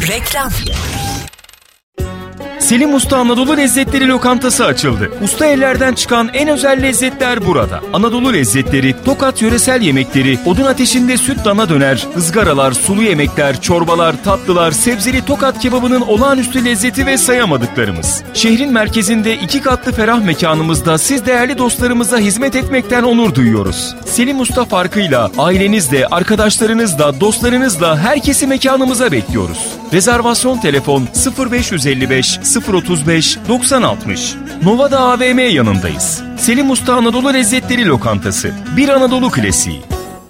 Reklam. Selim Usta Anadolu Lezzetleri Lokantası açıldı. Usta ellerden çıkan en özel lezzetler burada. Anadolu lezzetleri, Tokat yöresel yemekleri, odun ateşinde süt dana döner, ızgaralar, sulu yemekler, çorbalar, tatlılar, sebzeli Tokat kebabının olağanüstü lezzeti ve sayamadıklarımız. Şehrin merkezinde 2 katlı ferah mekanımızda siz değerli dostlarımıza hizmet etmekten onur duyuyoruz. Selim Usta farkıyla ailenizle, arkadaşlarınızla, dostlarınızla herkesi mekanımıza bekliyoruz. Rezervasyon telefon 0555 035 9060. Novada AVM yanındayız. Selim Usta Anadolu Lezzetleri Lokantası. Bir Anadolu klasiği.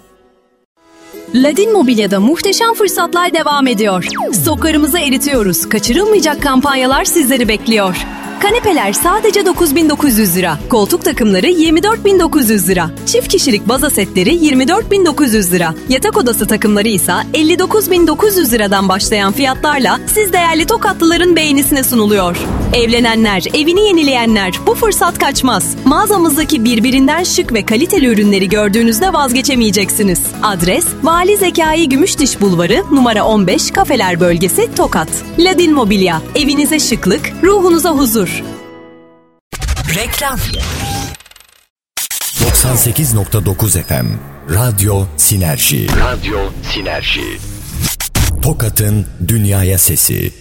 Ladin Mobilya'da muhteşem fırsatlar devam ediyor. Stoklarımızı eritiyoruz. Kaçırılmayacak kampanyalar sizleri bekliyor. Kanepeler sadece 9.900 lira. Koltuk takımları 24.900 lira. Çift kişilik baza setleri 24.900 lira. Yatak odası takımları ise 59.900 liradan başlayan fiyatlarla siz değerli Tokatlıların beğenisine sunuluyor. Evlenenler, evini yenileyenler, bu fırsat kaçmaz. Mağazamızdaki birbirinden şık ve kaliteli ürünleri gördüğünüzde vazgeçemeyeceksiniz. Adres: Vali Zekai Gümüşdiş Bulvarı, numara 15, Kafeler Bölgesi, Tokat. Ladin Mobilya, evinize şıklık, ruhunuza huzur. Reklam. 98.9 FM Radyo Sinerji. Radyo Sinerji. Tokat'ın dünyaya sesi.